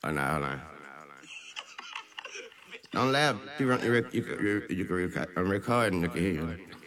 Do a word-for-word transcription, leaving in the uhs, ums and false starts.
Oh, no, hold on. Don't laugh. You, run- you, rec- you, can- you, you can record, I'm recording. You can hear you.